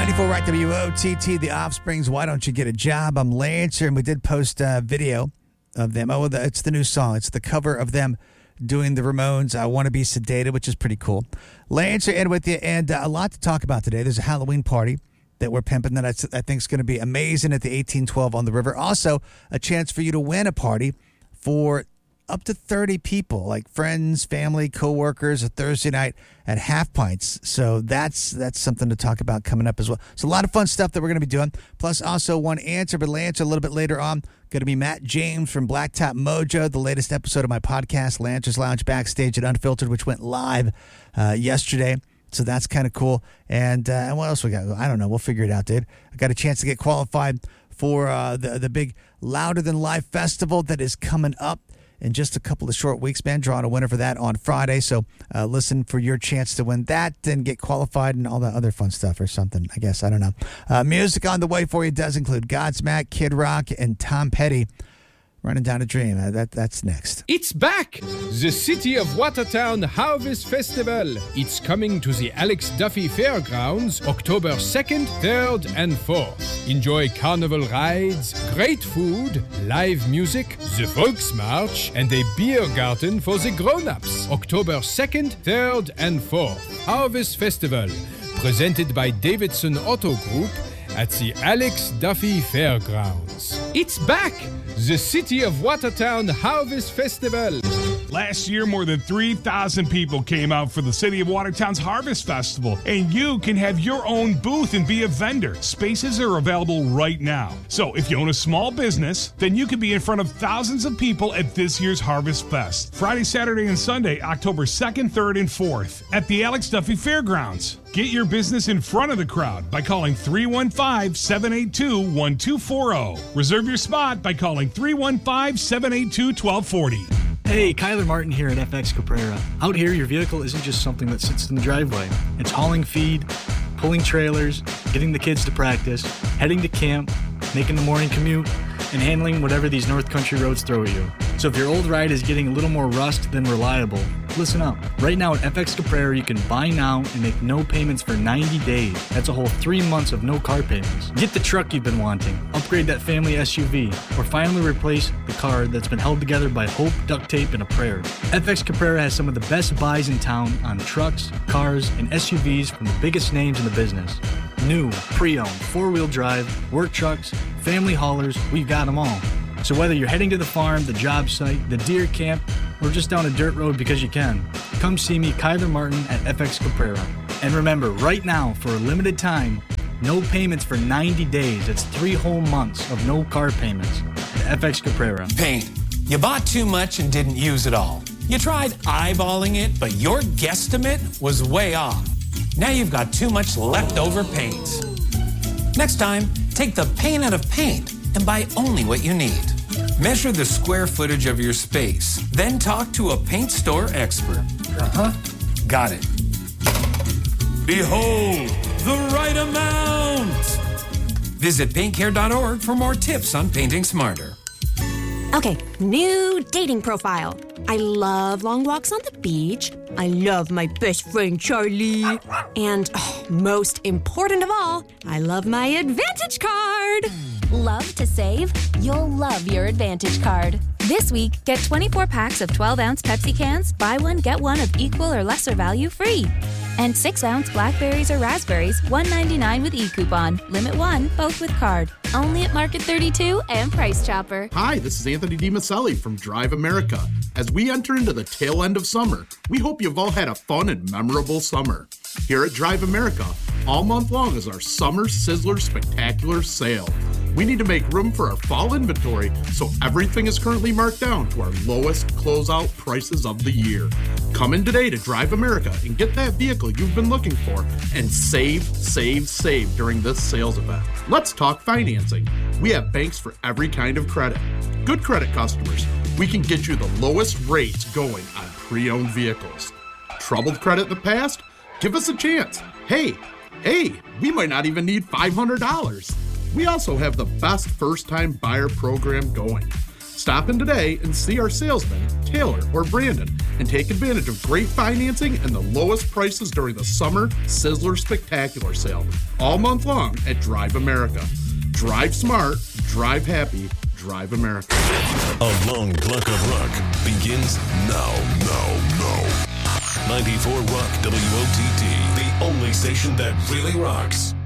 94 Rock WOTT, The Offsprings, Why Don't You Get a Job? I'm Lancer, and we did post a video of them. Oh, it's the new song. It's the cover of them doing the Ramones, I Want to Be Sedated, which is pretty cool. Lancer in with you, and a lot to talk about today. There's a Halloween party that we're pimping that I think is going to be amazing at the 1812 on the river. Also, a chance for you to win a party for up to 30 people, like friends, family, coworkers, a Thursday night at Half Pints. So that's something to talk about coming up as well. So a lot of fun stuff that we're going to be doing. Plus also one answer, but Lancer a little bit later on. Going to be Matt James from Blacktop Mojo, the latest episode of my podcast, Lancer's Lounge Backstage at Unfiltered, which went live yesterday. So that's kind of cool. And what else we got? I don't know. We'll figure it out, dude. I got a chance to get qualified for the big Louder Than Live festival that is coming up in just a couple of short weeks, man. Drawing a winner for that on Friday. So listen for your chance to win that and get qualified and all that other fun stuff or something, I guess. I don't know. Music on the way for you does include Godsmack, Kid Rock, and Tom Petty. Running Down a Dream. That's next. It's back! The City of Watertown Harvest Festival. It's coming to the Alex Duffy Fairgrounds October 2nd, 3rd, and 4th. Enjoy carnival rides, great food, live music, the Volksmarch, and a beer garden for the grown-ups. October 2nd, 3rd, and 4th. Harvest Festival. Presented by Davidson Auto Group at the Alex Duffy Fairgrounds. It's back! The City of Watertown Harvest Festival. Last year, more than 3,000 people came out for the City of Watertown's Harvest Festival, and you can have your own booth and be a vendor. Spaces are available right now. So if you own a small business, then you can be in front of thousands of people at this year's Harvest Fest. Friday, Saturday, and Sunday, October 2nd, 3rd, and 4th at the Alex Duffy Fairgrounds. Get your business in front of the crowd by calling 315-782-1240. Reserve your spot by calling 315-782-1240. Hey, Kyler Martin here at FX Caprera. Out here, your vehicle isn't just something that sits in the driveway. It's hauling feed, pulling trailers, getting the kids to practice, heading to camp, making the morning commute, and handling whatever these North Country roads throw at you. So if your old ride is getting a little more rust than reliable, listen up. Right now at FX Caprera, you can buy now and make no payments for 90 days. That's a whole 3 months of no car payments. Get the truck you've been wanting, upgrade that family SUV, or finally replace the car that's been held together by hope, duct tape, and a prayer. FX Caprera has some of the best buys in town on trucks, cars, and SUVs from the biggest names in the business. New, pre-owned, four-wheel drive, work trucks, family haulers, we've got them all. So whether you're heading to the farm, the job site, the deer camp, or just down a dirt road because you can, come see me, Kyler Martin, at FX Caprera. And remember, right now, for a limited time, no payments for 90 days. That's 3 whole months of no car payments at FX Caprera. Paint. You bought too much and didn't use it all. You tried eyeballing it, but your guesstimate was way off. Now you've got too much leftover paint. Next time, take the paint out of paint and buy only what you need. Measure the square footage of your space. Then talk to a paint store expert. Got it. Behold, the right amount. Visit paintcare.org for more tips on painting smarter. Okay, new dating profile. I love long walks on the beach. I love my best friend, Charlie. And most important of all, I love my Advantage card. Love to save? You'll love your Advantage card. This week, get 24 packs of 12-ounce Pepsi cans, buy one, get one of equal or lesser value free. And 6-ounce blackberries or raspberries, $1.99 with e-coupon. Limit 1, both with card. Only at Market 32 and Price Chopper. Hi, this is Anthony DiMaselli from Drive America. As we enter into the tail end of summer, we hope you've all had a fun and memorable summer. Here at Drive America, all month long is our Summer Sizzler Spectacular Sale. We need to make room for our fall inventory, so everything is currently marked down to our lowest closeout prices of the year. Come in today to Drive America and get that vehicle you've been looking for and save during this sales event. Let's talk financing. We have banks for every kind of credit. Good credit customers, we can get you the lowest rates going on pre-owned vehicles. Troubled credit in the past? Give us a chance. Hey, we might not even need $500. We also have the best first-time buyer program going. Stop in today and see our salesmen, Taylor or Brandon, and take advantage of great financing and the lowest prices during the Summer Sizzler Spectacular Sale, all month long at Drive America. Drive smart, drive happy, Drive America. A long block of rock begins now. 94 Rock WOTT, the only station that really rocks.